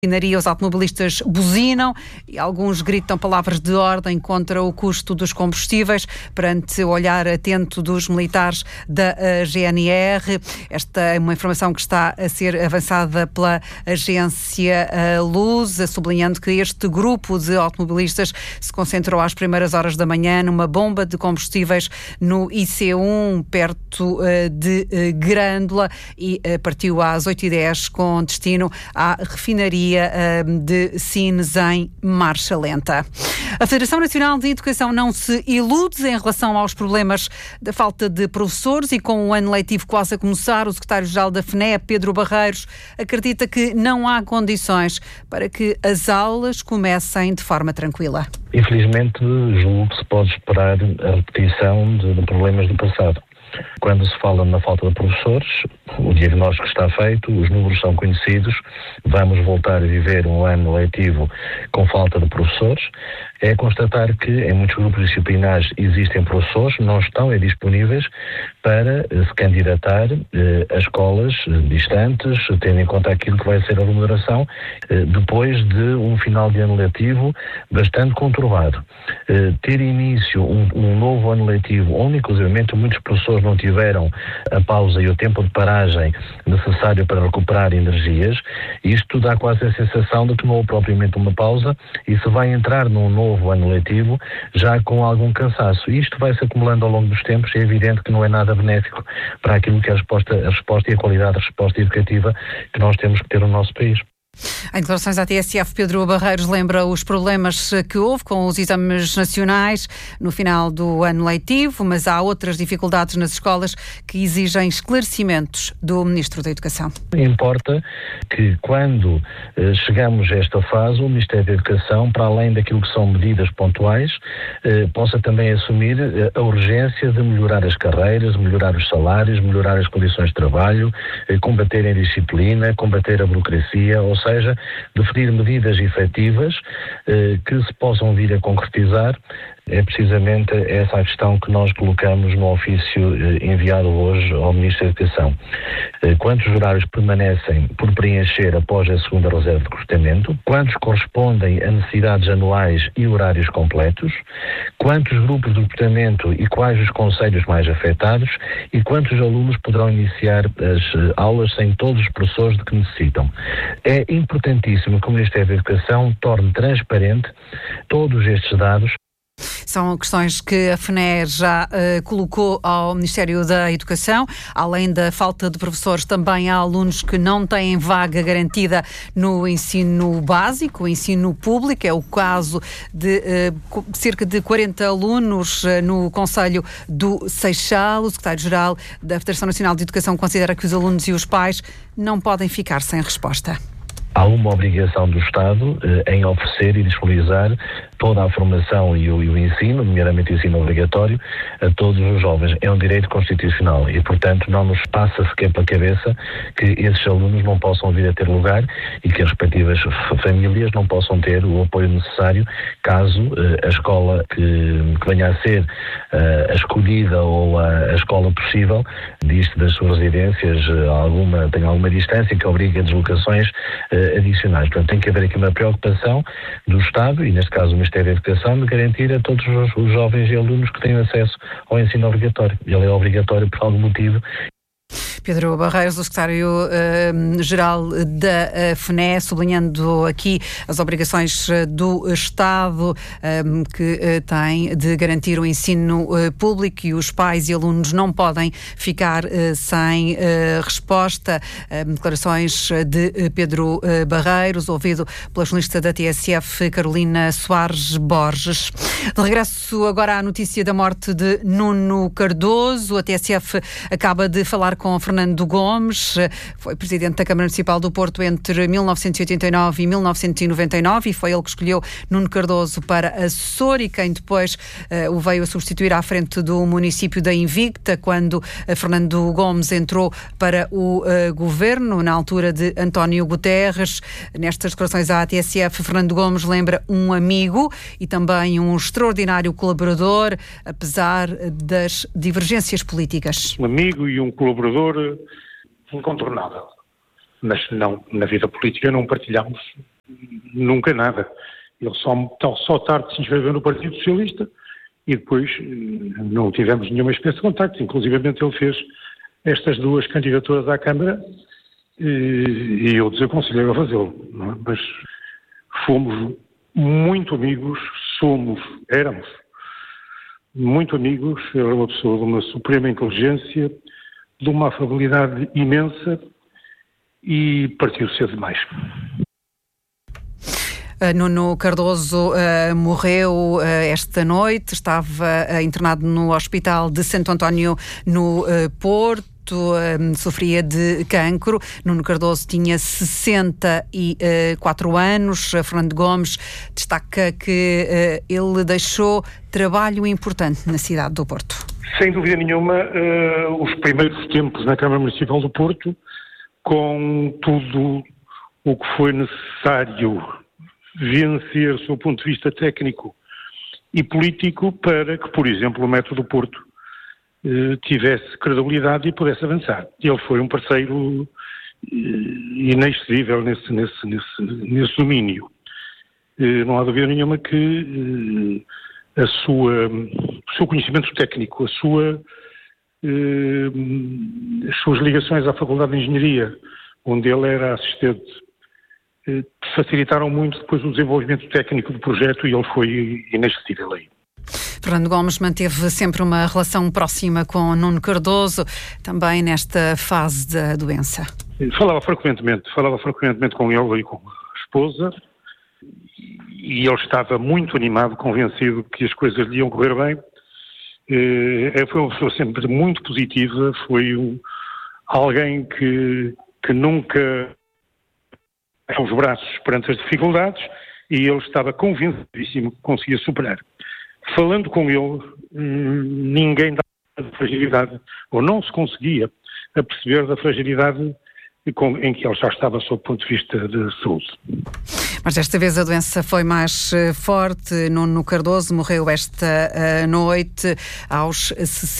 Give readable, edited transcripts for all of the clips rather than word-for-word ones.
Os automobilistas buzinam e alguns gritam palavras de ordem contra o custo dos combustíveis perante o olhar atento dos militares da GNR. Esta é uma informação que está a ser avançada pela agência Luz, sublinhando que este grupo de automobilistas se concentrou às primeiras horas da manhã numa bomba de combustíveis no IC1, perto de Grândola, e partiu às 8h10 com destino à refinaria de Sines em marcha lenta. A Federação Nacional de Educação não se ilude em relação aos problemas da falta de professores e com o ano letivo quase a começar, o secretário-geral da FNE, Pedro Barreiros, acredita que não há condições para que as aulas comecem de forma tranquila. Infelizmente, julgo que se pode esperar a repetição de problemas do passado. Quando se fala na falta de professores, o diagnóstico está feito, os números são conhecidos, vamos voltar a viver um ano letivo com falta de professores. É constatar que em muitos grupos disciplinares existem professores, não estão disponíveis para se candidatar a escolas distantes, tendo em conta aquilo que vai ser a remuneração, depois de um final de ano letivo bastante conturbado. Ter início um novo ano letivo, onde inclusivamente muitos professores não tiveram a pausa e o tempo de paragem necessário para recuperar energias, isto dá quase a sensação de que não houve propriamente uma pausa e se vai entrar num novo ano letivo já com algum cansaço. Isto vai se acumulando ao longo dos tempos e é evidente que não é nada benéfico para aquilo que é a resposta e a qualidade da resposta educativa que nós temos que ter no nosso país. Em declarações à TSF, Pedro Barreiros lembra os problemas que houve com os exames nacionais no final do ano letivo, mas há outras dificuldades nas escolas que exigem esclarecimentos do Ministro da Educação. Importa que quando chegamos a esta fase, o Ministério da Educação, para além daquilo que são medidas pontuais, possa também assumir a urgência de melhorar as carreiras, melhorar os salários, melhorar as condições de trabalho, combater a indisciplina, combater a burocracia, ou seja, definir medidas efetivas que se possam vir a concretizar. É precisamente essa a questão que nós colocamos no ofício enviado hoje ao Ministro da Educação. Quantos horários permanecem por preencher após a segunda reserva de recrutamento? Quantos correspondem a necessidades anuais e horários completos? Quantos grupos de recrutamento e quais os conselhos mais afetados? E quantos alunos poderão iniciar as aulas sem todos os professores de que necessitam? É importantíssimo que o Ministério da Educação torne transparente todos estes dados. São questões que a FNE já colocou ao Ministério da Educação. Além da falta de professores, também há alunos que não têm vaga garantida no ensino básico, o ensino público. É o caso de cerca de 40 alunos no Conselho do Seixal. O secretário-geral da Federação Nacional de Educação considera que os alunos e os pais não podem ficar sem resposta. Há uma obrigação do Estado em oferecer e disponibilizar toda a formação e o ensino, nomeadamente o ensino obrigatório, a todos os jovens. É um direito constitucional e, portanto, não nos passa sequer pela cabeça que esses alunos não possam vir a ter lugar e que as respectivas famílias não possam ter o apoio necessário caso a escola que venha a ser a escolhida ou a escola possível, diste das suas residências, tenha alguma distância que obrigue a deslocações adicionais. Portanto, tem que haver aqui uma preocupação do Estado, e neste caso o Ministério da Educação, de garantir a todos os jovens e alunos que têm acesso ao ensino obrigatório. Ele é obrigatório por algum motivo. Pedro Barreiros, o secretário-geral da FNE, sublinhando aqui as obrigações do Estado que tem de garantir o ensino público, e os pais e alunos não podem ficar sem resposta. Declarações de Pedro Barreiros, ouvido pela jornalista da TSF, Carolina Soares Borges. De regresso agora à notícia da morte de Nuno Cardoso. A TSF acaba de falar com Fernando Gomes, foi presidente da Câmara Municipal do Porto entre 1989 e 1999 e foi ele que escolheu Nuno Cardoso para assessor e quem depois o veio a substituir à frente do município da Invicta, quando Fernando Gomes entrou para o governo, na altura de António Guterres. Nestas declarações à TSF, Fernando Gomes lembra um amigo e também um extraordinário colaborador, apesar das divergências políticas. Um amigo e um colaborador incontornável, mas não, na vida política não partilhamos nunca nada. Ele só tarde se inscreveu no Partido Socialista e depois não tivemos nenhuma espécie de contacto. Inclusivamente ele fez estas 2 candidaturas à Câmara e eu desaconselhei a fazê-lo, não é? Mas fomos muito amigos, éramos muito amigos. Ele era uma pessoa de uma suprema inteligência, de uma afabilidade imensa e partiu cedo demais. Nuno Cardoso morreu esta noite, estava internado no Hospital de Santo António no Porto. Sofria de cancro. Nuno Cardoso tinha 64 anos. Fernando Gomes destaca que ele deixou trabalho importante na cidade do Porto. Sem dúvida nenhuma, os primeiros tempos na Câmara Municipal do Porto, com tudo o que foi necessário vencer, do seu ponto de vista técnico e político, para que, por exemplo, o Metro do Porto tivesse credibilidade e pudesse avançar. Ele foi um parceiro inexcedível nesse domínio. Não há dúvida nenhuma que o seu conhecimento técnico, as suas ligações à Faculdade de Engenharia, onde ele era assistente, facilitaram muito depois o desenvolvimento técnico do projeto e ele foi inexcedível aí. Fernando Gomes manteve sempre uma relação próxima com Nuno Cardoso, também nesta fase da doença. Falava frequentemente com ele e com a esposa, e ele estava muito animado, convencido que as coisas lhe iam correr bem. Foi uma pessoa sempre muito positiva, foi alguém que nunca deu os braços perante as dificuldades, e ele estava convencidíssimo que conseguia superar. Falando com ele, ninguém dava fragilidade, ou não se conseguia aperceber da fragilidade em que ele já estava sob o ponto de vista de saúde. Mas desta vez a doença foi mais forte. Nuno Cardoso morreu esta noite aos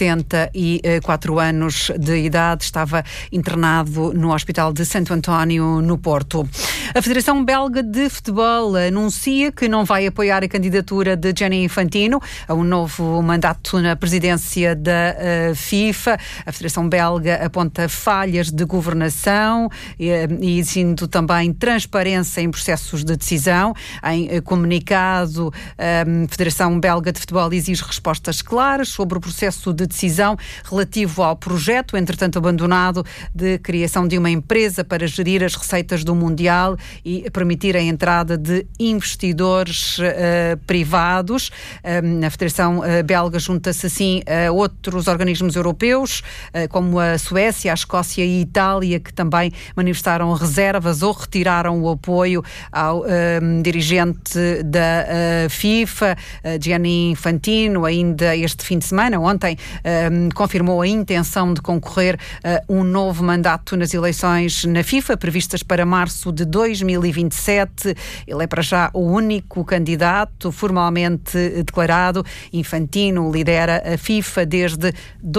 64 anos de idade. Estava internado no Hospital de Santo António, no Porto. A Federação Belga de Futebol anuncia que não vai apoiar a candidatura de Gianni Infantino a um novo mandato na presidência da FIFA. A Federação Belga aponta falhas de governação e exigindo também transparência em processos de decisão. Em comunicado, a Federação Belga de Futebol exige respostas claras sobre o processo de decisão relativo ao projeto, entretanto abandonado, de criação de uma empresa para gerir as receitas do Mundial e permitir a entrada de investidores privados. A Federação Belga junta-se assim a outros organismos europeus, como a Suécia, a Escócia e a Itália, que também manifestaram reservas ou retiraram o apoio ao dirigente da FIFA, Gianni Infantino. Ainda este fim de semana, ontem, confirmou a intenção de concorrer a um novo mandato nas eleições na FIFA, previstas para março de 2027. Ele é para já o único candidato formalmente declarado. Infantino lidera a FIFA desde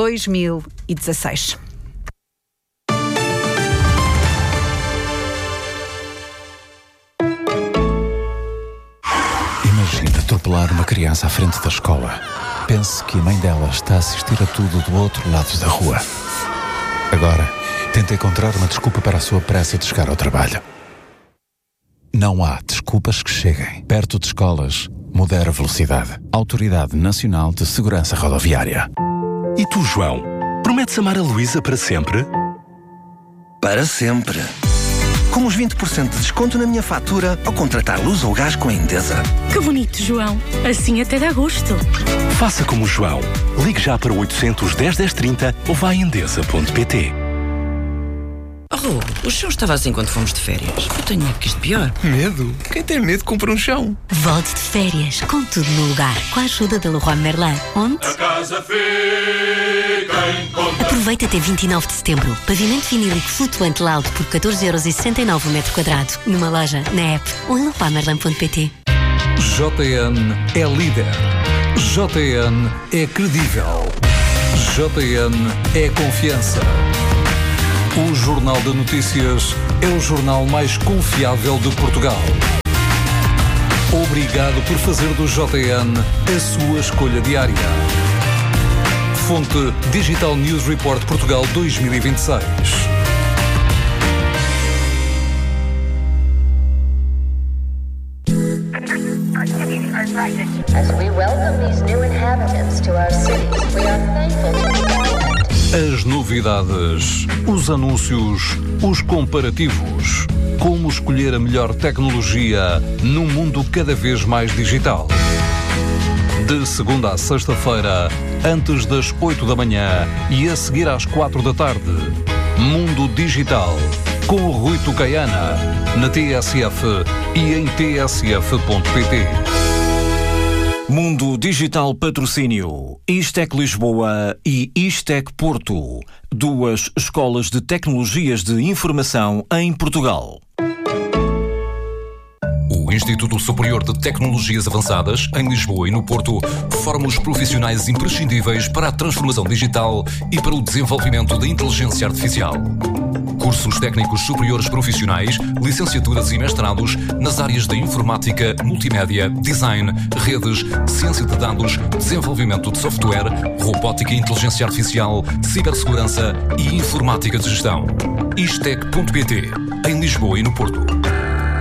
2016. Imagine atropelar uma criança à frente da escola. Pense que a mãe dela está a assistir a tudo do outro lado da rua. Agora, tente encontrar uma desculpa para a sua pressa de chegar ao trabalho. Não há desculpas que cheguem. Perto de escolas, modera a velocidade. Autoridade Nacional de Segurança Rodoviária. E tu, João? Prometes amar a Luísa para sempre? Para sempre. Com os 20% de desconto na minha fatura ao contratar luz ou gás com a Endesa. Que bonito, João. Assim até dá gosto. Faça como o João. Ligue já para o 800 10 10 30 ou vá a endesa.pt. O chão estava assim quando fomos de férias. Eu tenho medo que isto pior. Medo? Quem tem medo compra um chão. Volte de férias com tudo no lugar, com a ajuda da Leroy Merlin. Onde? A casa fica em conta. Aproveita até 29 de setembro. Pavimento vinílico flutuante Loud por 14,69€ o metro quadrado. Numa loja, na app ou em leroymerlin.pt. JN é líder. JN é credível. JN é confiança. O Jornal de Notícias é o jornal mais confiável de Portugal. Obrigado por fazer do JN a sua escolha diária. Fonte Digital News Report Portugal 2026. As we welcome these new inhabitants to our cities, we are thankful to the government. As novidades, os anúncios, os comparativos. Como escolher a melhor tecnologia num mundo cada vez mais digital. De segunda a sexta-feira, antes das 8 da manhã e a seguir às 4 da tarde. Mundo Digital, com o Rui Tucaiana, na TSF e em tsf.pt. Mundo Digital Patrocínio, Istec Lisboa e Istec Porto, 2 escolas de tecnologias de informação em Portugal. O Instituto Superior de Tecnologias Avançadas, em Lisboa e no Porto, forma os profissionais imprescindíveis para a transformação digital e para o desenvolvimento da inteligência artificial. Cursos técnicos superiores profissionais, licenciaturas e mestrados nas áreas da informática, multimédia, design, redes, ciência de dados, desenvolvimento de software, robótica e inteligência artificial, cibersegurança e informática de gestão. Istec.pt, em Lisboa e no Porto.